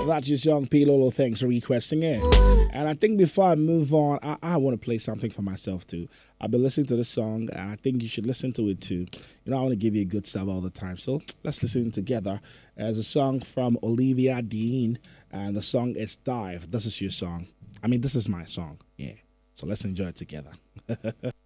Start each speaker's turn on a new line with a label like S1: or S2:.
S1: That's your song, P. Lolo. Thanks for requesting it. And I think before I move on, I want to play something for myself too. I've been listening to this song, and I think you should listen to it too. You know, I want to give you good stuff all the time. So let's listen together. As a song from Olivia Dean, and the song is Dive. This is your song. I mean, this is my song. Yeah. So let's enjoy it together.